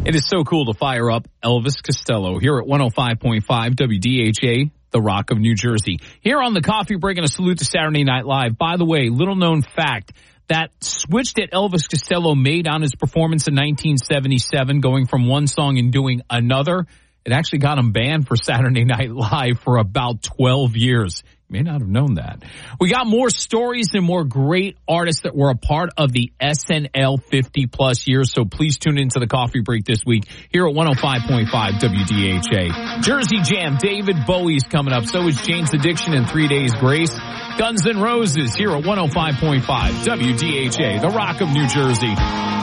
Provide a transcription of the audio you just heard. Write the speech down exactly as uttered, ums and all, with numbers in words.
It is so cool to fire up Elvis Costello here at one oh five point five W D H A, the Rock of New Jersey. Here on the Coffee Break, and a salute to Saturday Night Live. By the way, little known fact, that switch that Elvis Costello made on his performance in nineteen seventy-seven, going from one song and doing another, it actually got him banned for Saturday Night Live for about twelve years. You may not have known that. We got more stories and more great artists that were a part of the S N L fifty plus years, so please tune into the Coffee Break this week here at one oh five point five W D H A. Jersey Jam, David Bowie's coming up. So is Jane's Addiction and Three Days Grace. Guns N' Roses here at one oh five point five W D H A, the Rock of New Jersey.